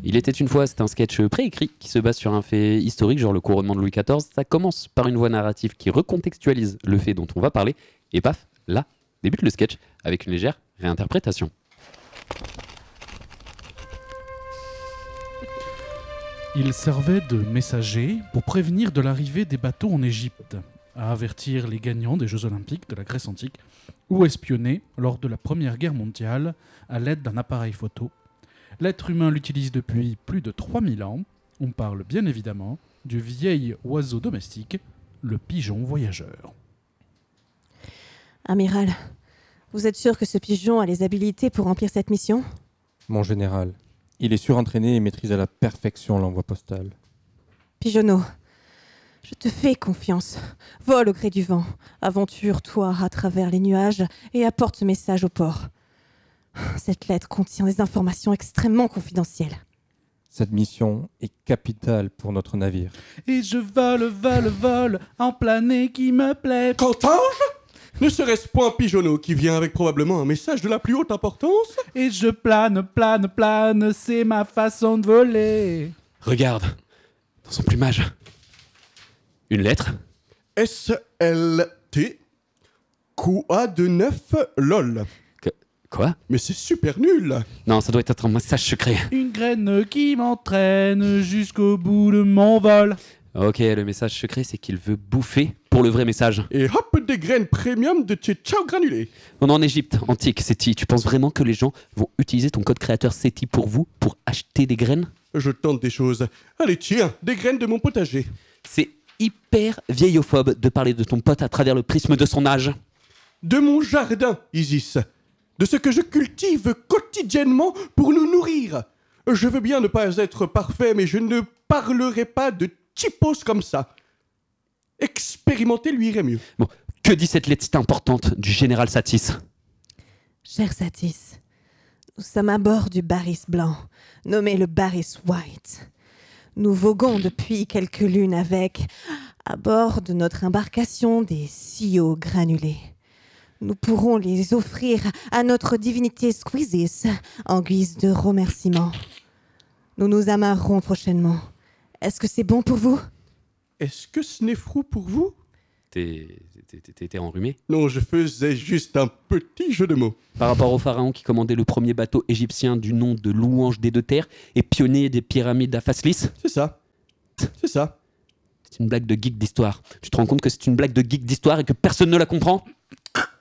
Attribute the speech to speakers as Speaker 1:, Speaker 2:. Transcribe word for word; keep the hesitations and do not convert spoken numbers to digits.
Speaker 1: Il était une fois, c'est un sketch préécrit qui se base sur un fait historique, genre le couronnement de Louis quatorze. Ça commence par une voix narrative qui recontextualise le fait dont on va parler, et paf, là, débute le sketch avec une légère réinterprétation.
Speaker 2: Il servait de messager pour prévenir de l'arrivée des bateaux en Égypte, à avertir les gagnants des Jeux Olympiques de la Grèce antique ou espionner lors de la Première Guerre mondiale à l'aide d'un appareil photo. L'être humain l'utilise depuis plus de trois mille ans. On parle bien évidemment du vieil oiseau domestique, le pigeon voyageur.
Speaker 3: Amiral, vous êtes sûr que ce pigeon a les habilités pour remplir cette mission ?
Speaker 4: Mon général, il est surentraîné et maîtrise à la perfection l'envoi postal.
Speaker 3: Pigeonneau, je te fais confiance. Vole au gré du vent. Aventure-toi à travers les nuages et apporte ce message au port. Cette lettre contient des informations extrêmement confidentielles.
Speaker 4: Cette mission est capitale pour notre navire.
Speaker 2: Et je vole, vole, vole, en plané qui me plaît.
Speaker 5: Qu'entends-je ? Ne serait-ce point Pigeonneau qui vient avec probablement un message de la plus haute importance ?
Speaker 2: Et je plane, plane, plane, c'est ma façon de voler.
Speaker 1: Regarde, dans son plumage. Une lettre.
Speaker 5: S L T Quoi de neuf lol.
Speaker 1: Que... Quoi ?
Speaker 5: Mais c'est super nul.
Speaker 1: Non, ça doit être un message secret.
Speaker 2: Une graine qui m'entraîne jusqu'au bout de mon vol.
Speaker 1: Ok, le message secret, c'est qu'il veut bouffer pour le vrai message.
Speaker 5: Et hop, des graines premium de tchétchao granulé.
Speaker 1: On est en Égypte, antique, Seti. Tu penses vraiment que les gens vont utiliser ton code créateur Seti pour vous, pour acheter des graines ?
Speaker 5: Je tente des choses. Allez, tiens, des graines de mon potager.
Speaker 1: C'est hyper vieillophobe de parler de ton pote à travers le prisme de son âge.
Speaker 5: De mon jardin, Isis. De ce que je cultive quotidiennement pour nous nourrir. Je veux bien ne pas être parfait, mais je ne parlerai pas de typos comme ça. Expérimenter lui irait mieux.
Speaker 1: Bon, que dit cette lettre si importante du général Satis ?
Speaker 3: Cher Satis, nous sommes à bord du Baris blanc, nommé le Baris White. Nous voguons depuis quelques lunes avec, à bord de notre embarcation, des siaux granulés. Nous pourrons les offrir à notre divinité Squeezes en guise de remerciement. Nous nous amarrerons prochainement. Est-ce que c'est bon pour vous ?
Speaker 5: Est-ce que ce n'est fou pour vous ?
Speaker 1: T'es, t'es, t'es, t'es enrhumé ?
Speaker 5: Non, je faisais juste un petit jeu de mots.
Speaker 1: Par rapport au pharaon qui commandait le premier bateau égyptien du nom de Louange des deux terres et pionnier des pyramides d'Afaslis ?
Speaker 5: C'est ça. C'est ça.
Speaker 1: C'est une blague de geek d'histoire. Tu te rends compte que c'est une blague de geek d'histoire et que personne ne la comprend ?